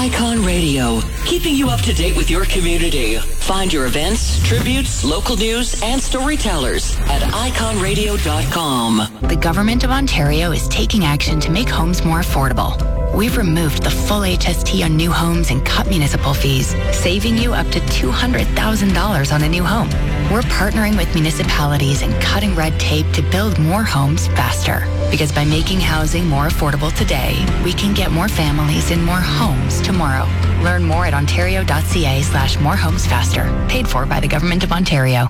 Icon Radio, keeping you up to date with your community. Find your events, tributes, local news, and storytellers at iconradio.com. The Government of Ontario is taking action to make homes more affordable. We've removed the full HST on new homes and cut municipal fees, saving you up to $200,000 on a new home. We're partnering with municipalities and cutting red tape to build more homes faster. Because by making housing more affordable today, we can get more families in more homes tomorrow. Learn more at ontario.ca/morehomesfaster. Paid for by the Government of Ontario.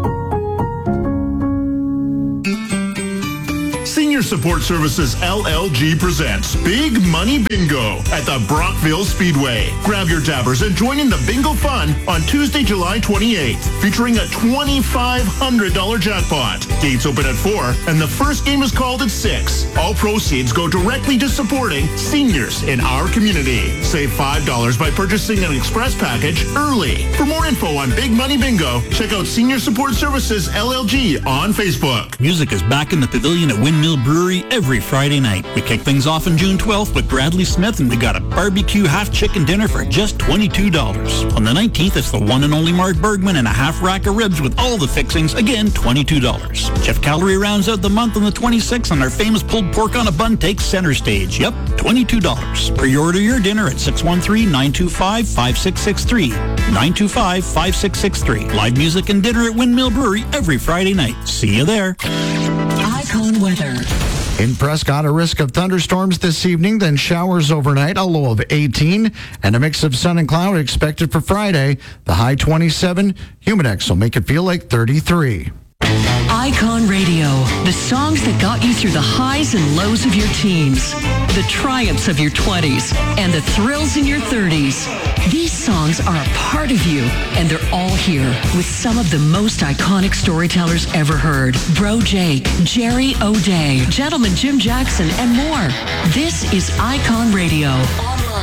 Senior Support Services LLG presents Big Money Bingo at the Brockville Speedway. Grab your dabbers and join in the bingo fun on Tuesday, July 28th, featuring a $2,500 jackpot. Gates open at 4, and the first game is called at 6. All proceeds go directly to supporting seniors in our community. Save $5 by purchasing an express package early. For more info on Big Money Bingo, check out Senior Support Services LLG on Facebook. Music is back in the pavilion at Windmill Brewery every Friday night. We kick things off on June 12th with Bradley Smith, and we got a barbecue half chicken dinner for just $22. On the 19th, it's the one and only Mark Bergman and a half rack of ribs with all the fixings, again, $22. Chef Calorie rounds out the month on the 26th, and our famous pulled pork on a bun takes center stage. Yep, $22. Pre-order your dinner at 613-925-5663. 925-5663. Live music and dinner at Windmill Brewery every Friday night. See you there. Icon Weather. In Prescott, a risk of thunderstorms this evening, then showers overnight, a low of 18, and a mix of sun and cloud expected for Friday. The high 27, Humidex will make it feel like 33. Icon Radio, the songs that got you through the highs and lows of your teens, the triumphs of your 20s, and the thrills in your 30s. These songs are a part of you, and they're all here with some of the most iconic storytellers ever heard. Bro Jake, Jerry O'Day, Gentleman Jim Jackson, and more. This is Icon Radio.